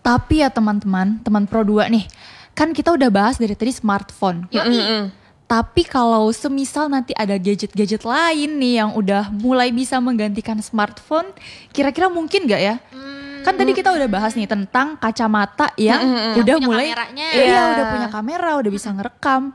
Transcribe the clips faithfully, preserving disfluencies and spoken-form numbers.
Tapi ya teman-teman, teman Pro dua nih, kan kita udah bahas dari tadi smartphone. Yoi. Tapi kalau semisal nanti ada gadget-gadget lain nih yang udah mulai bisa menggantikan smartphone, kira-kira mungkin gak ya? Hmm. Kan tadi kita udah bahas nih tentang kacamata yang Mm-mm. udah Yang punya mulai, kameranya. iya Iya. udah punya kamera, udah bisa ngerekam.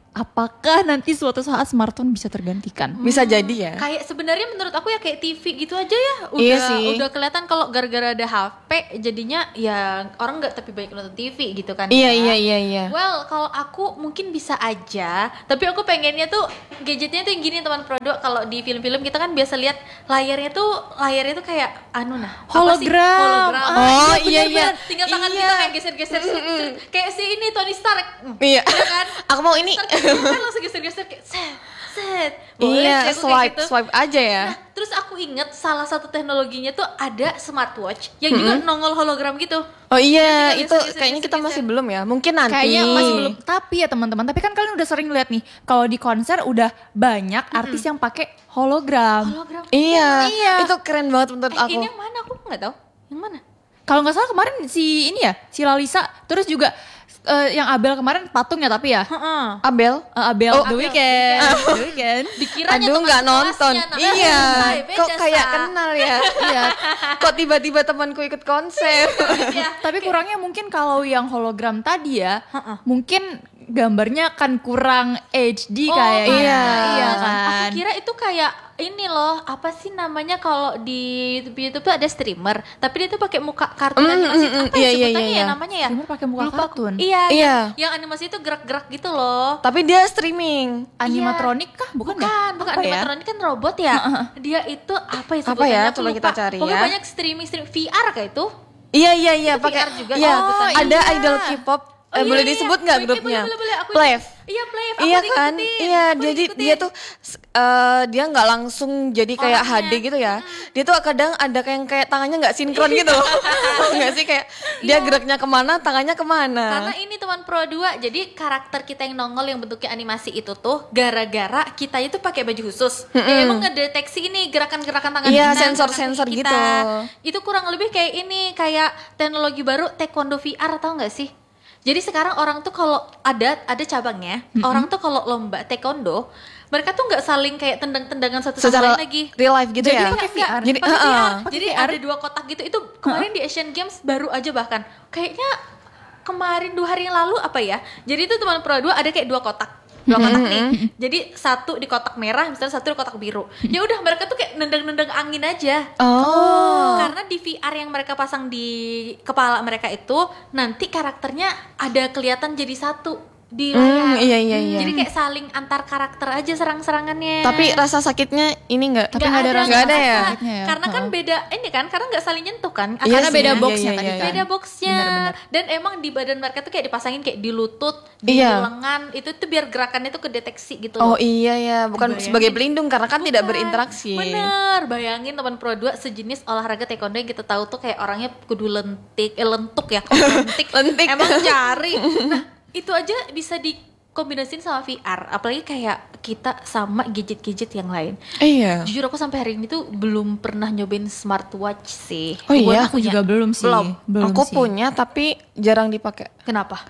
Apakah nanti suatu saat smartphone bisa tergantikan? Bisa jadi ya. Kayak sebenarnya menurut aku ya kayak T V gitu aja ya. Udah Iya sih. udah kelihatan kalau gara-gara ada H P jadinya ya orang nggak tapi banyak nonton T V gitu kan. Iya ya. iya iya iya. Well, kalau aku mungkin bisa aja, tapi aku pengennya tuh gadgetnya tuh yang gini teman Prodo. Kalau di film-film kita kan biasa lihat layarnya tuh layarnya tuh kayak anu nah, apa sih? Hologram. Hologram. Oh, bener, iya, iya. bener. Tinggal tangan Iya. kita kayak geser-geser kayak si ini Tony Stark. Hmm, Iya. ya kan? Aku mau ini. Ntar kan langsung geser-geser kayak set, set. Boleh Iya, sih aku kayak swipe gitu. swipe aja ya. Nah, terus aku inget salah satu teknologinya tuh ada smartwatch yang juga nongol hologram gitu. Oh iya, Geser, itu geser, kayaknya geser, kita geser. masih belum ya. Mungkin nanti. Kayaknya masih belum. Tapi ya teman-teman, tapi kan kalian udah sering lihat nih, kalau di konser udah banyak artis yang pakai hologram. Hologram. Iya, Iya. itu keren banget menurut Eh, aku. ini yang mana aku nggak tahu. Yang mana? Kalau nggak salah kemarin si ini ya, si Lalisa, terus juga eh, yang Abel kemarin patung ya tapi ya. Heeh. Abel. Eh, Abel Oh, The Abel, Weeknd. The Weeknd. Dikiranya Aduh teman nggak nonton. sekelasnya, nah, Iya. say, beda, Kok kayak Sa. kenal ya? Iya. Kok tiba-tiba temanku ikut konser? Iya. Tapi kurangnya mungkin kalau yang hologram tadi ya, Heeh. mungkin gambarnya kan kurang H D Oh, kayaknya. iya. Iya Aku kan. kira itu kayak ini loh, apa sih namanya kalau di YouTube, YouTube tuh ada streamer, tapi dia tuh pakai muka kartun Mm, animasi. mm, mm, Apa ya iya, iya, sebutannya iya, ya iya. namanya ya? Streamer pakai muka Lupa aku. kartun. Iya, Iya. Yang, yang animasi itu gerak-gerak gitu loh. Tapi dia streaming. Animatronik kah? Bukan, Bukan, ya? bukan Apa ya? animatronik kan robot ya. Dia itu apa ya Apa sebutannya? ya? Aku Coba lupa. kita cari Pokoknya ya. banyak streaming streaming V R kayak itu. Iya iya iya Itu V R pakai juga iya. sebutannya. Ada Iya. idol K-pop. Oh, eh, iya, boleh iya. disebut nggak Boleh, grupnya? boleh, boleh, boleh. Aku- Plave. Iya, Plave. Aku Iya udah kan? ikutin. Iya, Aku udah jadi ikutin. dia tuh eh, dia nggak langsung jadi kayak Orangnya. H D gitu ya. Dia tuh kadang ada kayak kayak tangannya nggak sinkron gitu loh. Nggak sih kayak dia geraknya kemana, tangannya kemana. Karena ini teman Pro dua, jadi karakter kita yang nongol yang bentuknya animasi itu tuh gara-gara kita itu pakai baju khusus. Ya emang ngedeteksi ini gerakan-gerakan tangan Iya, kita, sensor-sensor gerakan kaki gitu. Itu kurang lebih kayak ini, kayak teknologi baru taekwondo V R, tahu nggak sih? Jadi sekarang orang tuh kalau ada ada cabangnya, orang tuh kalau lomba taekwondo, mereka tuh nggak saling kayak tendang-tendangan satu sama Secara lain lagi. real life gitu Jadi ya. pakai V R. Jadi, Pakai V R. heeh. Jadi Pakai V R. ada dua kotak gitu. Itu kemarin di Asian Games baru aja bahkan. Kayaknya kemarin dua hari yang lalu apa ya? Jadi itu teman Pro dua ada kayak dua kotak. Dua kotak nih. Jadi satu di kotak merah, misalnya satu di kotak biru. Ya udah mereka tuh kayak nendang-nendang angin aja. Oh. Karena di V R yang mereka pasang di kepala mereka itu nanti karakternya ada kelihatan jadi satu di Hmm, layar. iya iya iya. Jadi kayak saling antar karakter aja serang-serangannya. Tapi rasa sakitnya ini enggak. Tapi nggak ada rasa nggak ada ya. sakitnya ya. Karena kan beda ini kan karena nggak saling nyentuh kan. Iya Karena sih, beda iya, boxnya iya, tadi iya, kan. iya. Beda boxnya. Bener-bener. Dan emang di badan mereka tuh kayak dipasangin kayak di lutut, di Iya. lengan, itu tuh biar gerakannya tuh kedeteksi gitu Oh loh. iya ya, bukan Bayangin. sebagai pelindung karena kan tidak Bukan. berinteraksi. Bener, bayangin teman Pro dua sejenis olahraga taekwondo yang kita tahu tuh kayak orangnya kudu lentik, eh lentuk ya, lentik. Lentik. Emang cari. Nah, itu aja bisa dikombinasiin sama V R, apalagi kayak kita sama gadget-gadget yang lain. Iya. Jujur aku sampai hari ini tuh belum pernah nyobain smartwatch sih. Oh iya? Aku juga belum sih. Belum. Belum Aku sih. punya tapi jarang dipakai. Kenapa?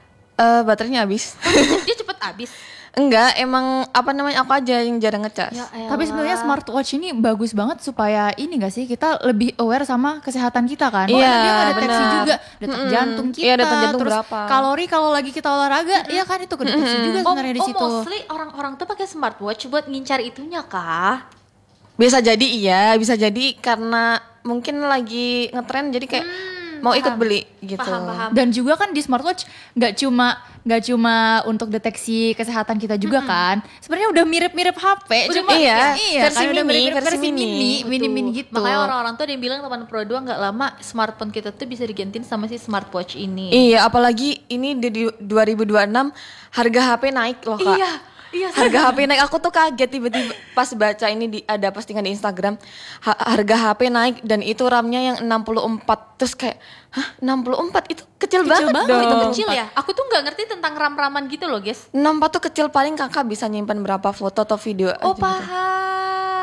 Eh baterainya habis. Dia cepet habis. Enggak, emang apa namanya aku aja yang jarang ngecas. Ya elah. Tapi sebenarnya smartwatch ini bagus banget supaya ini gak sih kita lebih aware sama kesehatan kita kan. Iya, Dia ngedeteksi benar. juga detak Mm-mm. jantung kita, Iya, detak jantung terus berapa. kalori kalau lagi kita olahraga, ya kan itu kedeteksi juga Oh, sebenarnya di oh, situ. mostly orang-orang tuh pakai smartwatch buat ngincar itunya kah? Bisa jadi iya, bisa jadi karena mungkin lagi ngetren jadi kayak mau ikut paham. beli gitu. Paham, paham. Dan juga kan di smartwatch nggak cuma nggak cuma untuk deteksi kesehatan kita juga kan. Sebenarnya udah mirip-mirip H P, Udah cuma iya, iya versi kan udah mini, mirip-mirip versi versi mini, mini. mini-mini Betul. gitu. Makanya orang-orang tuh ada yang bilang teman Pro dua nggak lama smartphone kita tuh bisa digantiin sama si smartwatch ini. Iya, apalagi ini di di dua ribu dua puluh enam harga H P naik loh, Kak. Iya, iya. Harga H P naik, aku tuh kaget tiba-tiba pas baca ini di, ada postingan di Instagram ha- harga H P naik dan itu RAM-nya yang enam puluh empat. Terus kayak, hah enam puluh empat itu kecil, Kecil banget, banget, dong. itu kecil ya. Aku tuh nggak ngerti tentang ram-raman gitu loh, guys. enam puluh empat tuh kecil, paling kakak bisa nyimpan berapa foto atau video Oh, aja gitu. paham.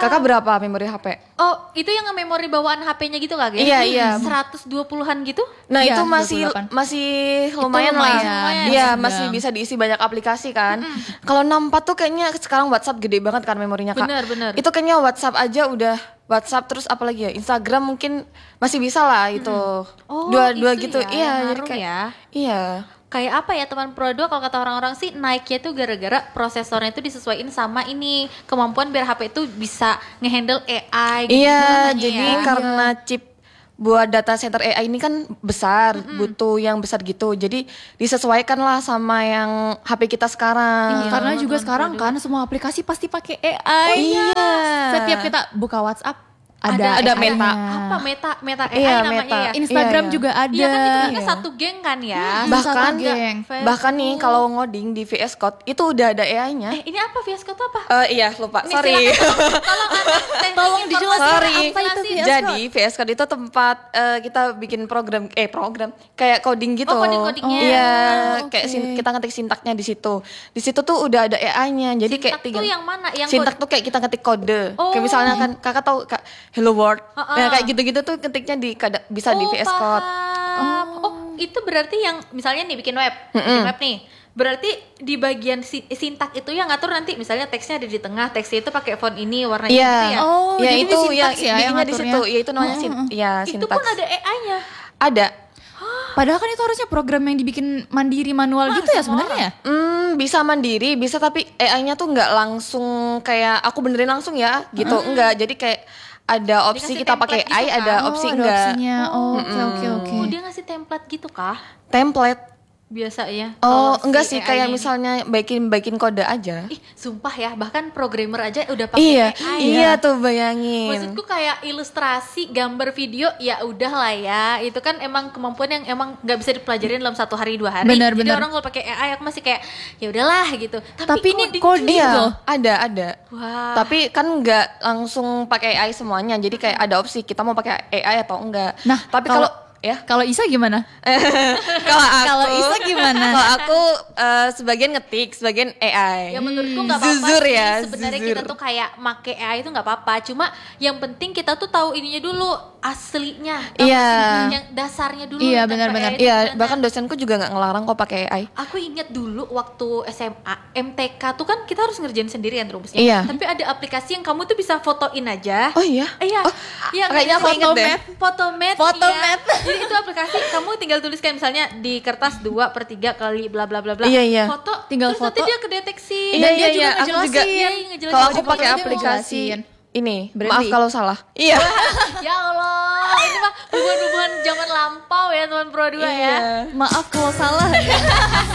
Kakak berapa memori H P? Oh, itu yang memori bawaan H P-nya gitu kagak? Iya, iya. seratus dua puluhan gitu? Nah Iya, itu masih dua puluh delapan. masih lumayan lah. lumayan, Iya sedang. masih bisa diisi banyak aplikasi kan. Kalau enam puluh empat tuh kayaknya sekarang WhatsApp gede banget kan memorinya kak. Bener, bener. Itu kayaknya WhatsApp aja udah WhatsApp terus apalagi ya Instagram mungkin masih bisa lah itu. Oh, dua dua itu gitu. ya, Iya jadi ngaruh kayak ya. iya. Kayak apa ya teman Pro dua kalau kata orang-orang sih naiknya tuh gara-gara prosesornya itu disesuaikan sama ini kemampuan biar H P itu bisa ngehandle A I gitu. Iya, namanya jadi ya. karena chip buat data center A I ini kan besar, butuh yang besar gitu. Jadi disesuaikan lah sama yang H P kita sekarang. Iya, karena sama juga teman sekarang Pro kan semua aplikasi pasti pakai A I. Iya. Setiap kita buka WhatsApp ada Ada A I-nya. Meta. apa meta meta A I Iya, namanya Meta. ya. Instagram Iya, iya. juga ada. Iya kan itu mereka Iya. satu geng kan ya. Hmm. Bahkan Satu geng. bahkan nih kalau ngoding di V S Code itu udah ada A I-nya. Eh ini apa V S Code tuh apa? Eh iya lupa, Ini sorry. silakan, tolong Anda teknik Tolong informasi. dijelaskan Sorry. apa itu V S Jadi V S Code itu tempat eh, kita bikin program eh program kayak coding gitu. Oh, coding-codingnya. Iya, Oh, kayak oke. sin- kita ngetik sintaknya di situ. Di situ tuh udah ada A I-nya. Jadi kayak Sintak tuh yang mana? Yang sintak kode- tuh kayak kita ngetik kode. Oh. Kayak misalnya kan kakak tahu kak Hello World. Heeh. Nah, kayak gitu-gitu tuh ketiknya di kada- bisa di Oh, V S Code. paham. Oh, itu berarti yang misalnya nih bikin web, bikin web nih. Berarti di bagian si- sintak itu yang ngatur nanti misalnya teksnya ada di tengah, teksnya itu pakai font ini, warnanya Iya. gitu ya. Oh, ya jadi itu di ya sintaks ya yang bikinnya di ngaturnya. situ. Ya itu namanya sin ya Itu sintaks. pun ada A I-nya. Ada. Padahal kan itu harusnya program yang dibikin mandiri manual gitu ya sebenarnya. Hmm, bisa mandiri, bisa tapi A I-nya tuh nggak langsung kayak aku benerin langsung ya, gitu. Enggak. Jadi kayak ada opsi Dikasih kita pakai template A I, gitu ada kan? opsi oh, ada enggak. opsinya. Oh, oke oke oke. Oh, dia ngasih template gitu kah? Template. Biasa ya. Oh, kalau enggak si sih, A I kayak ini. misalnya baikin baikin kode aja. Ih, sumpah ya, bahkan programmer aja udah pakai Iya, A I. iya ya. tuh bayangin. Maksudku kayak ilustrasi, gambar, video, ya udah lah ya. Itu kan emang kemampuan yang emang nggak bisa dipelajarin dalam satu hari dua hari. Benar, Jadi benar. orang kalau pakai A I aku masih kayak ya udahlah gitu. Tapi, Tapi ini coding coding juga. Iya, loh. ada ada. Wah. Tapi kan nggak langsung pakai A I semuanya. Jadi kayak ada opsi kita mau pakai A I atau enggak. Nah, tapi kalau- kalau ya Kalau Isa gimana? kalau aku Kalau Isa gimana? Kalau aku eh, sebagian ngetik, sebagian A I. Ya menurutku nggak apa-apa Zuzur sih. ya, Sebenarnya zuzur. kita tuh kayak make A I itu nggak apa-apa. Cuma yang penting kita tuh tahu ininya dulu aslinya. Tahu Iya. sih, Yang dasarnya dulu. Iya, tentang benar-benar. A I itu Iya, gimana. bahkan dosenku juga nggak ngelarang kok pakai A I. Aku ingat dulu waktu S M A, M T K tuh kan kita harus ngerjain sendirian rumusnya. Iya. Tapi ada aplikasi yang kamu tuh bisa fotoin aja. Oh iya? Iya. Oh, Iya, kayaknya aku inget deh. Fotomat. Fotomat. Iya. Jadi itu aplikasi kamu tinggal tuliskan misalnya di kertas dua per tiga kali bla bla bla bla. Iya, iya. Foto. Tinggal terus nanti foto. dia kedeteksi. Iya, Dan iya, dia juga iya, aku ngejelasin. juga. Iya, ngejelasin. Kalau aku Foto pakai aja aplikasi ngejelasin. ini, Berarti- maaf kalau salah. Iya. Ya Allah, ini mah hubungan-hubungan zaman lampau ya teman Pro dua ya. Iya. Maaf kalau salah.